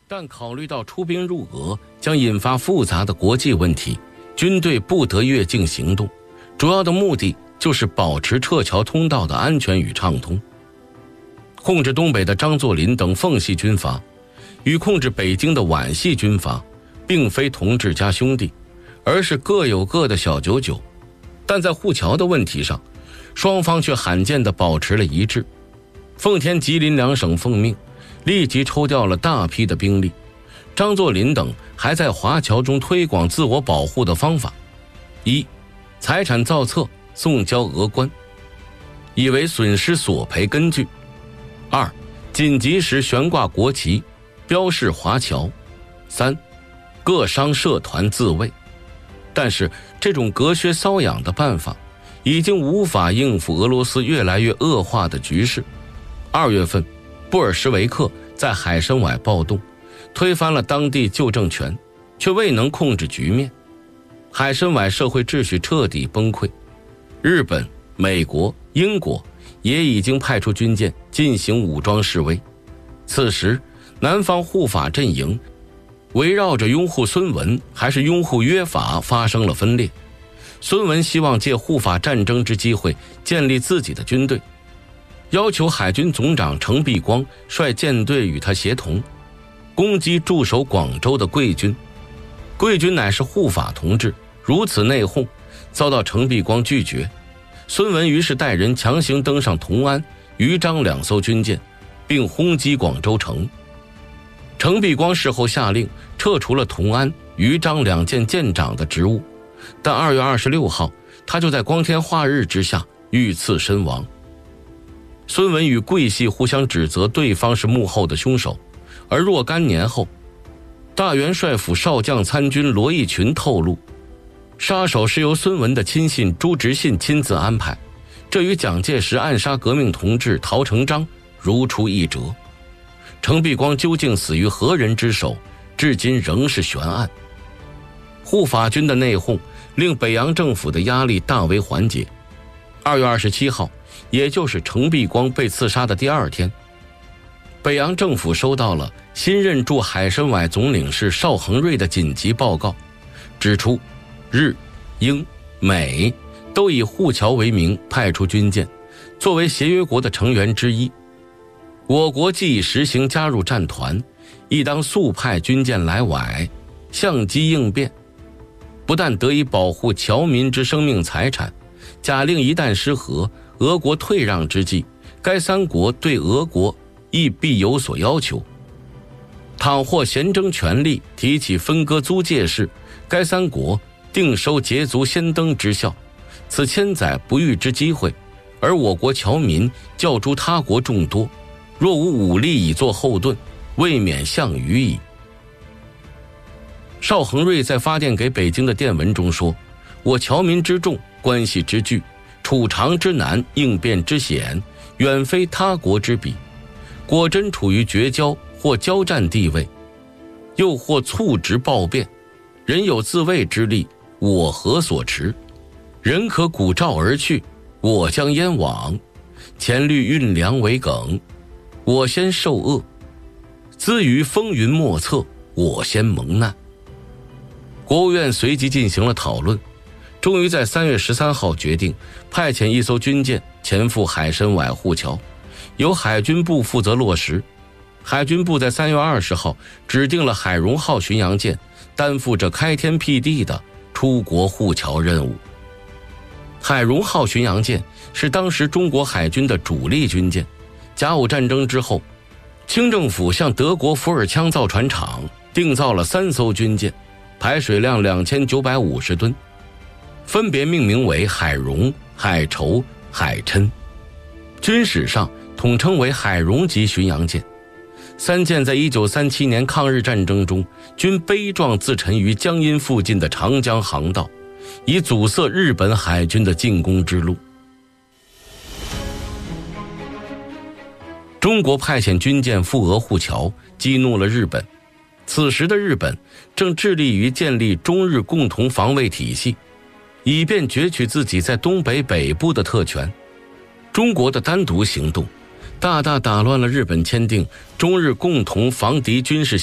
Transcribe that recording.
但考虑到出兵入俄将引发复杂的国际问题，军队不得越境行动，主要的目的就是保持撤侨通道的安全与畅通。控制东北的张作霖等奉系军阀与控制北京的皖系军阀并非同志加兄弟，而是各有各的小九九，但在护侨的问题上，双方却罕见地保持了一致。奉天吉林两省奉命立即抽调了大批的兵力，张作霖等还在华侨中推广自我保护的方法：一、财产造册送交俄官，以为损失索赔根据；二、紧急时悬挂国旗，标示华侨；三、各商社团自卫。但是这种隔靴搔痒的办法已经无法应付俄罗斯越来越恶化的局势。2月份，布尔什维克在海参崴暴动，推翻了当地旧政权，却未能控制局面，海参崴社会秩序彻底崩溃。日本、美国、英国也已经派出军舰进行武装示威。此时，南方护法阵营围绕着拥护孙文还是拥护约法发生了分裂。孙文希望借护法战争之机会建立自己的军队，要求海军总长程璧光率舰队与他协同，攻击驻守广州的桂军。桂军乃是护法同志，如此内讧，遭到程璧光拒绝。孙文于是带人强行登上同安、豫章2艘军舰，并轰击广州城。程璧光事后下令撤除了同安、豫章2舰舰长的职务，但2月26号，他就在光天化日之下遇刺身亡。孙文与桂系互相指责对方是幕后的凶手，而若干年后，大元帅府少将参军罗义群透露，杀手是由孙文的亲信朱执信亲自安排，这与蒋介石暗杀革命同志陶成章如出一辙。程璧光究竟死于何人之手，至今仍是悬案。护法军的内讧令北洋政府的压力大为缓解。2月27号，也就是程璧光被刺杀的第2天，北洋政府收到了新任驻海参崴总领事邵恒瑞的紧急报告，指出日、英、美都以护侨为名派出军舰，作为协约国的成员之一。我国既已实行加入战团，亦当速派军舰来崴，相机应变，不但得以保护侨民之生命财产，假令一旦失和，俄国退让之际，该3国对俄国亦必有所要求。倘或咸争权力，提起分割租界事，该3国定收捷足先登之效，此千载不遇之机会，而我国侨民较诸他国众多，若无武力以作后盾，未免项羽矣。邵恒瑞在发电给北京的电文中说，我侨民之众，关系之巨，处长之难，应变之险，远非他国之比，果真处于绝交或交战地位，又或猝直暴变，人有自卫之力，我何所持？人可鼓噪而去，我将焉往？前虑运粮为梗，我先受恶；资于风云莫测，我先蒙难。国务院随即进行了讨论，终于在3月13号决定派遣一艘军舰前赴海参崴护侨，由海军部负责落实。海军部在3月20号指定了海荣号巡洋舰，担负着开天辟地的出国护侨任务。海荣号巡洋舰是当时中国海军的主力军舰。甲午战争之后，清政府向德国伏尔羌造船厂订造了3艘军舰，排水量2950吨，分别命名为海荣、海筹、海琛，军史上统称为海荣级巡洋舰。3舰在1937年抗日战争中均悲壮自沉于江阴附近的长江航道，以阻塞日本海军的进攻之路。中国派遣军舰赴俄护侨，激怒了日本。此时的日本正致力于建立中日共同防卫体系，以便攫取自己在东北北部的特权。中国的单独行动大大打乱了日本签订中日共同防敌军事